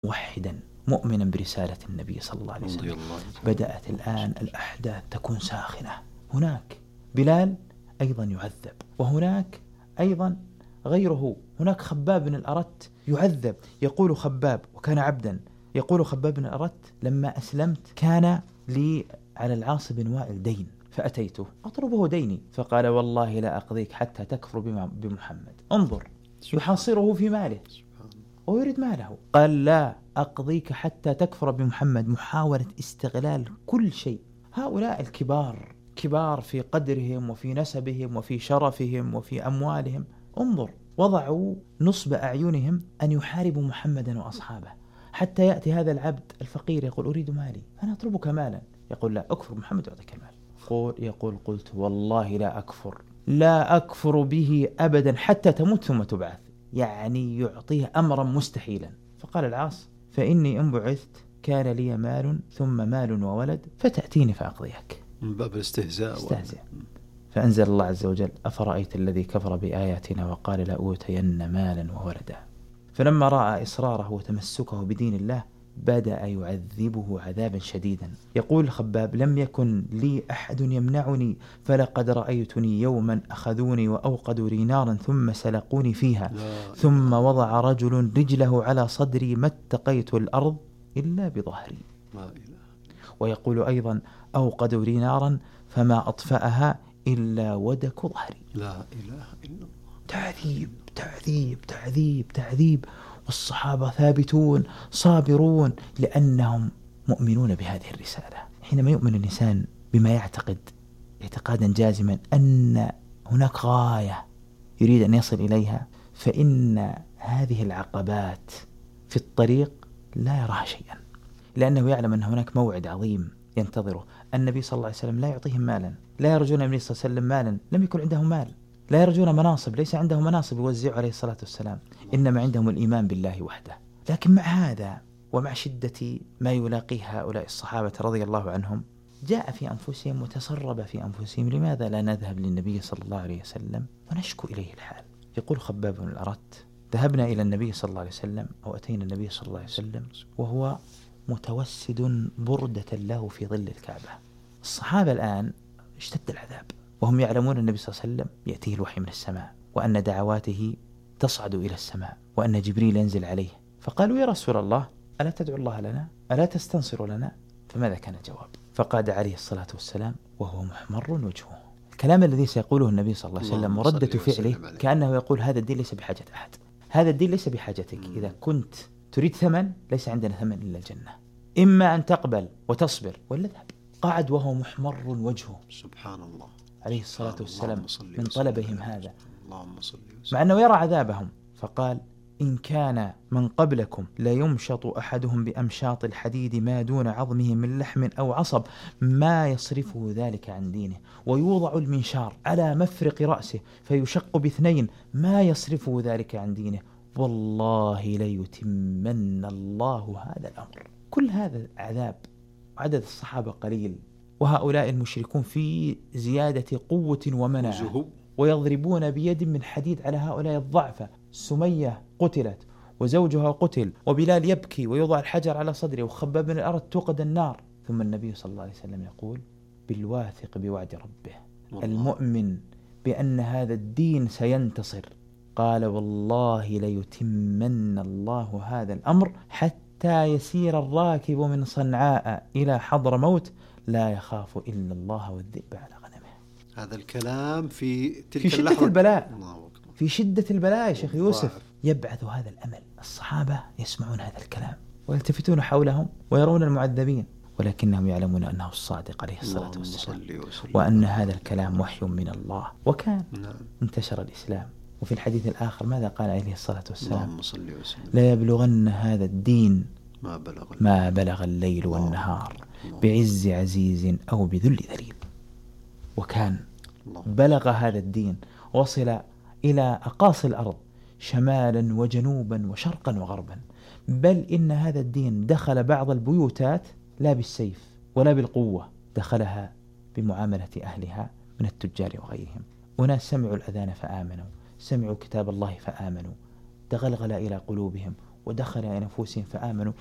موحدا مؤمنا برسالة النبي صلى الله عليه وسلم. بدأت الآن الأحداث تكون ساخنة. هناك بلال أيضا يعذب، وهناك أيضا غيره، هناك خباب بن الأرت يعذب. يقول خباب، وكان عبدا، يقول خباب بن الأرت: لما أسلمت كان لي على العاص بن وائل دين، فأتيته أطلبه ديني، فقال: والله لا أقضيك حتى تكفر بمحمد. انظر، يحاصره في ماله ويريد ماله. قال: لا أقضيك حتى تكفر بمحمد. محاولة استغلال كل شيء. هؤلاء الكبار، كبار في قدرهم وفي نسبهم وفي شرفهم وفي أموالهم، انظر، وضعوا نصب أعينهم أن يحاربوا محمدا وأصحابه، حتى يأتي هذا العبد الفقير يقول: أريد مالي، أنا أطلبك مالا. يقول: لا، أكفر محمد وأعطيك المال. يقول: قلت والله لا أكفر به أبدا حتى تموت ثم تبعث. يعني يعطيه أمرا مستحيلا. فقال العاص: فإني إن بعثت كان لي مال ثم مال وولد، فتأتيني فأقضيك. من باب الاستهزاء. فأنزل الله عز وجل: أفرأيت الذي كفر بآياتنا وقال لأوتين مالا وولدا. فلما رأى إصراره وتمسكه بدين الله بدأ يعذبه عذابا شديدا. يقول الخباب: لم يكن لي أحد يمنعني، فلقد رأيتني يوما أخذوني وأوقدوا لي نارا ثم سلقوني فيها، ثم وضع رجل رجله على صدري ما اتقيت الأرض إلا بظهري. ويقول أيضا: أوقدوا لي نارا فما أطفأها إلا ودك ظهري. لا إله إلا الله. تعذيب تعذيب تعذيب تعذيب. والصحابة ثابتون صابرون لأنهم مؤمنون بهذه الرسالة. حينما يؤمن الإنسان بما يعتقد اعتقادا جازما أن هناك غاية يريد أن يصل إليها، فإن هذه العقبات في الطريق لا يراها شيئا، لأنه يعلم أن هناك موعد عظيم ينتظره. النبي صلى الله عليه وسلم لا يعطيهم مالا، لا يرجون النبي صلى الله عليه وسلم مالا، لم يكن عندهم مال. لا يرجون مناصب، ليس عندهم مناصب يوزع عليه الصلاة والسلام، إنما عندهم الإيمان بالله وحده. لكن مع هذا ومع شدة ما يلاقيه هؤلاء الصحابة رضي الله عنهم، جاء في أنفسهم وتسرب في أنفسهم: لماذا لا نذهب للنبي صلى الله عليه وسلم ونشكو إليه الحال؟ يقول خباب بن الأرت: ذهبنا إلى النبي صلى الله عليه وسلم، أو أتينا النبي صلى الله عليه وسلم وهو متوسد بردة له في ظل الكعبة. الصحابة الآن اشتد العذاب، وهم يعلمون النبي صلى الله عليه وسلم يأتيه الوحي من السماء، وأن دعواته تصعد إلى السماء، وأن جبريل ينزل عليه. فقالوا: يا رسول الله، ألا تدعو الله لنا؟ ألا تستنصر لنا؟ فماذا كان الجواب؟ فقال عليه الصلاة والسلام وهو محمر وجهه. الكلام الذي سيقوله النبي صلى الله عليه وسلم وردة فعله كأنه يقول: هذا الدين ليس بحاجة أحد، هذا الدين ليس بحاجتك. إذا كنت تريد ثمن، ليس عندنا ثمن إلا الجنة، إما أن تقبل وتصبر ولا اذهب. قعد وهو محمر وجهه، سبحان الله عليه الصلاة والسلام، من طلبهم هذا، اللهم مع أنه يرى عذابهم. فقال: إن كان من قبلكم لا يمشط أحدهم بأمشاط الحديد ما دون عظمه من لحم أو عصب ما يصرفه ذلك عن دينه، ويوضع المنشار على مفرق رأسه فيشق باثنين ما يصرفه ذلك عن دينه، والله ليتمن الله هذا الأمر. كل هذا عذاب، وعدد الصحابة قليل، وهؤلاء المشركون في زيادة قوة ومناعة، ويضربون بيد من حديد على هؤلاء الضعفة. سمية قتلت وزوجها قتل، وبلال يبكي ويوضع الحجر على صدره، وخباب بن الأرت توقد النار. ثم النبي صلى الله عليه وسلم يقول: بالواثق بوعد ربه، المؤمن بأن هذا الدين سينتصر، قال: والله ليتمن الله هذا الأمر حتى يسير الراكب من صنعاء إلى حضر موت لا يخاف إلا الله والذئب على غنمه. هذا الكلام في تلك في شدة البلاء، في شدة البلاء يا شيخ يوسف يبعث هذا الأمل. الصحابة يسمعون هذا الكلام ويلتفتون حولهم ويرون المعذبين، ولكنهم يعلمون أنه الصادق عليه الصلاة والسلام، وأن هذا الكلام وحي من الله. وكان انتشر الإسلام. وفي الحديث الآخر ماذا قال عليه الصلاة والسلام؟ لا يبلغن هذا الدين ما بلغ الليل والنهار بعز عزيز أو بذل ذليل. وكان بلغ هذا الدين، وصل إلى أقاصي الأرض شمالا وجنوبا وشرقا وغربا، بل إن هذا الدين دخل بعض البيوتات لا بالسيف ولا بالقوة، دخلها بمعاملة أهلها من التجار وغيرهم. أناس سمعوا الأذان فآمنوا، سمعوا كتاب الله فآمنوا، تغلغل إلى قلوبهم ودخل إلى نفوسهم فآمنوا.